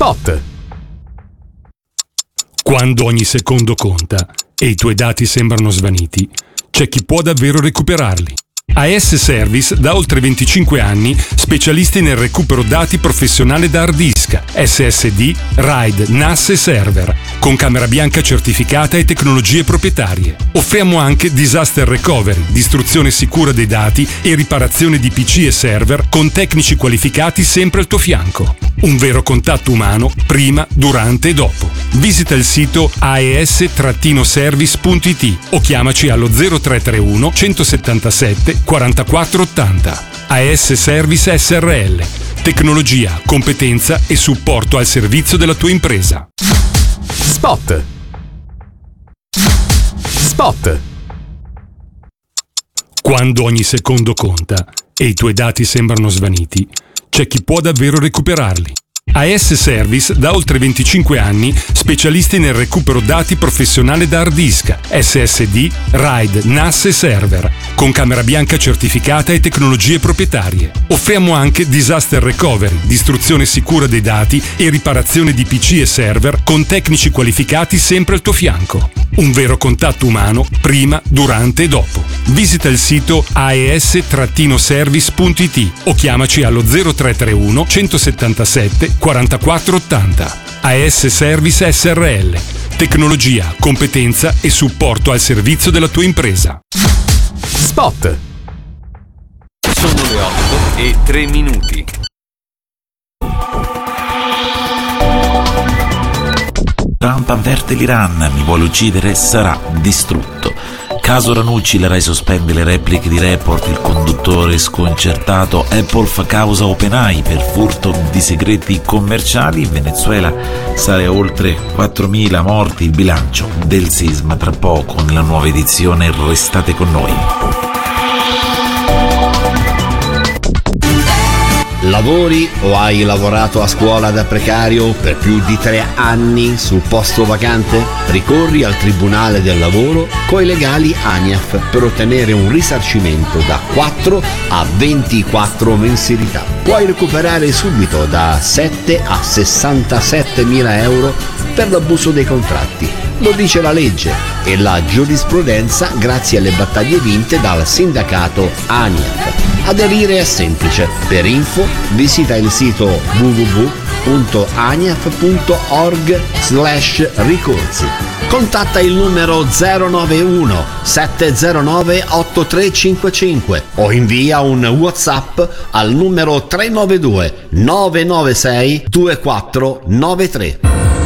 Spot. Quando ogni secondo conta e i tuoi dati sembrano svaniti, c'è chi può davvero recuperarli. AS Service da oltre 25 anni, specialisti nel recupero dati professionale da hard disk, SSD, RAID, NAS e server, con camera bianca certificata e tecnologie proprietarie. Offriamo anche disaster recovery, distruzione sicura dei dati e riparazione di PC e server con tecnici qualificati sempre al tuo fianco. Un vero contatto umano prima, durante e dopo. Visita il sito aes-service.it o chiamaci allo 0331 177 44 80. AS Service SRL. Tecnologia, competenza e supporto al servizio della tua impresa. Spot. Spot. Quando ogni secondo conta e i tuoi dati sembrano svaniti, c'è chi può davvero recuperarli. AS Service da oltre 25 anni, specialisti nel recupero dati professionale da hard disk, SSD, RAID, NAS e server, con camera bianca certificata e tecnologie proprietarie. Offriamo anche disaster recovery, distruzione sicura dei dati e riparazione di PC e server con tecnici qualificati sempre al tuo fianco. Un vero contatto umano prima, durante e dopo. Visita il sito aes-service.it o chiamaci allo 0331 177 44 80. AS Service SRL. Tecnologia, competenza e supporto al servizio della tua impresa. Spot. Sono le 8:03. Trump avverte l'Iran, mi vuole uccidere, sarà distrutto. Caso Ranucci, la Rai sospende le repliche di Report, il conduttore sconcertato. Apple fa causa OpenAI per furto di segreti commerciali. In Venezuela sale a oltre 4.000 morti il bilancio del sisma. Tra poco nella nuova edizione Restate con noi. Lavori o hai lavorato a scuola da precario per più di 3 anni sul posto vacante? Ricorri al Tribunale del Lavoro coi legali ANIAF per ottenere un risarcimento da 4 a 24 mensilità. Puoi recuperare subito da 7 a 67.000 euro per l'abuso dei contratti. Lo dice la legge e la giurisprudenza grazie alle battaglie vinte dal sindacato ANIAF. Aderire è semplice. Per info visita il sito www.aniaf.org/ricorsi. Contatta il numero 091 709 8355 o invia un WhatsApp al numero 392 996 2493.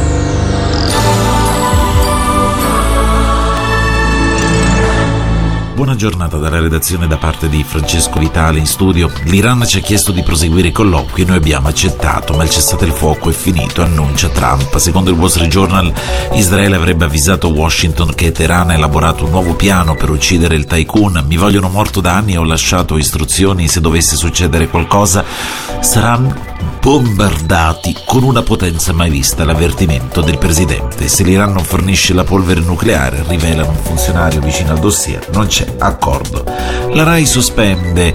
Buona giornata dalla redazione da parte di Francesco Vitale in studio. L'Iran ci ha chiesto di proseguire i colloqui e noi abbiamo accettato, ma il cessate il fuoco è finito, annuncia Trump. Secondo il Wall Street Journal, Israele avrebbe avvisato Washington che Teheran ha elaborato un nuovo piano per uccidere il tycoon. Mi vogliono morto da anni e ho lasciato istruzioni, se dovesse succedere qualcosa saranno bombardati con una potenza mai vista, l'avvertimento del presidente. Se l'Iran non fornisce la polvere nucleare, rivela un funzionario vicino al dossier, non c'è accordo. La Rai sospende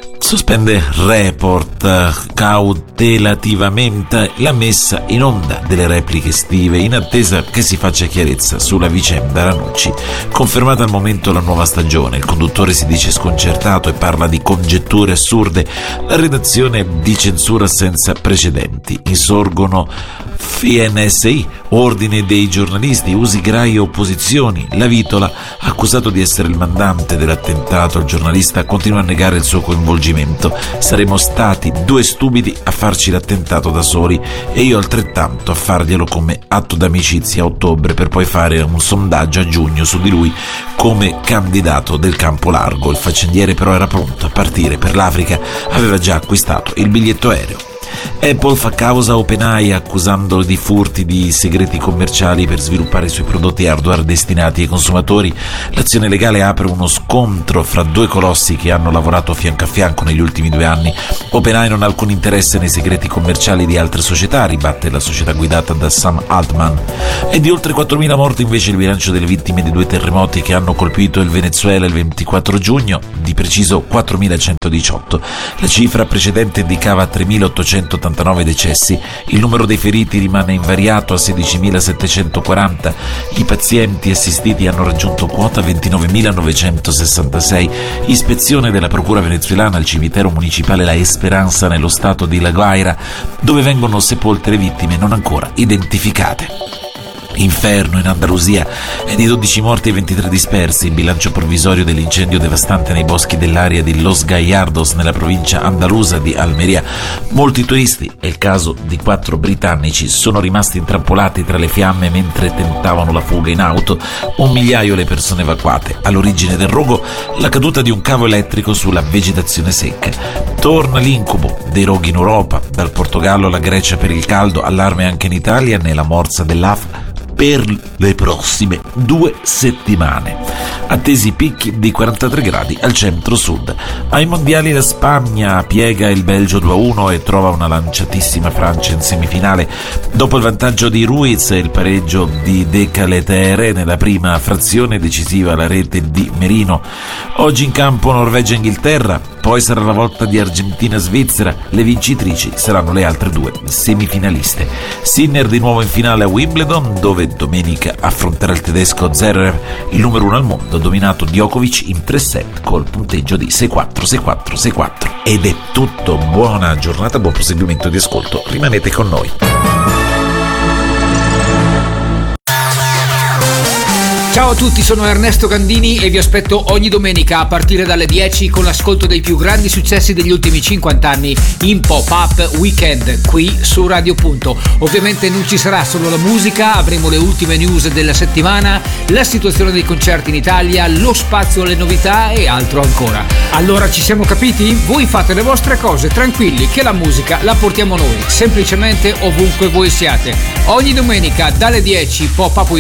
Report cautelativamente la messa in onda delle repliche estive in attesa che si faccia chiarezza sulla vicenda Ranucci. Confermata al momento la nuova stagione, il conduttore si dice sconcertato e parla di congetture assurde. La redazione di censura senza precedenti. Insorgono FNSI, Ordine dei giornalisti, Usigrai e opposizioni. La Vitola, accusato di essere il mandante dell'attentato al giornalista, continua a negare il suo coinvolgimento. Saremmo stati 2 stupidi a farci l'attentato da soli e io altrettanto a farglielo come atto d'amicizia a ottobre, per poi fare un sondaggio a giugno su di lui come candidato del campo largo. Il faccendiere però era pronto a partire per l'Africa, aveva già acquistato il biglietto aereo. Apple fa causa a OpenAI accusandolo di furti di segreti commerciali per sviluppare i suoi prodotti hardware destinati ai consumatori. L'azione legale apre uno scontro fra 2 colossi che hanno lavorato fianco a fianco negli ultimi 2 anni. OpenAI non ha alcun interesse nei segreti commerciali di altre società, ribatte la società guidata da Sam Altman. È di oltre 4.000 morti invece il bilancio delle vittime dei 2 terremoti che hanno colpito il Venezuela il 24 giugno, di preciso 4.118. La cifra precedente indicava 3.886 279 decessi, il numero dei feriti rimane invariato a 16.740, i pazienti assistiti hanno raggiunto quota 29.966, ispezione della procura venezuelana al cimitero municipale La Esperanza nello stato di La Guaira, dove vengono sepolte le vittime non ancora identificate. Inferno in Andalusia, è di 12 morti e 23 dispersi il bilancio provvisorio dell'incendio devastante nei boschi dell'area di Los Gallardos nella provincia andalusa di Almeria. Molti turisti, è il caso di 4 britannici, sono rimasti intrappolati tra le fiamme mentre tentavano la fuga in auto, 1 migliaio le persone evacuate. All'origine del rogo la caduta di un cavo elettrico sulla vegetazione secca. Torna l'incubo dei roghi in Europa, dal Portogallo alla Grecia per il caldo, allarme anche in Italia nella morsa dell'Africa per le prossime 2 settimane. Attesi picchi di 43 gradi al centro-sud. Ai mondiali la Spagna piega il Belgio 2-1 e trova una lanciatissima Francia in semifinale. Dopo il vantaggio di Ruiz e il pareggio di De Caletere nella prima frazione decisiva la rete di Merino. Oggi in campo Norvegia-Inghilterra, poi sarà la volta di Argentina-Svizzera, le vincitrici saranno le altre 2 semifinaliste. Sinner di nuovo in finale a Wimbledon, dove domenica affronterà il tedesco Zverev, il numero 1 al mondo, dominato Djokovic in 3 set col punteggio di 6-4, 6-4, 6-4. Ed è tutto, buona giornata, buon proseguimento di ascolto, rimanete con noi. Ciao a tutti, sono Ernesto Gandini e vi aspetto ogni domenica a partire dalle 10 con l'ascolto dei più grandi successi degli ultimi 50 anni in Pop-Up Weekend qui su Radio Punto. Ovviamente non ci sarà solo la musica, avremo le ultime news della settimana, la situazione dei concerti in Italia, lo spazio alle novità e altro ancora. Allora ci siamo capiti? Voi fate le vostre cose tranquilli che la musica la portiamo noi, semplicemente ovunque voi siate. Ogni domenica dalle 10 Pop-Up Weekend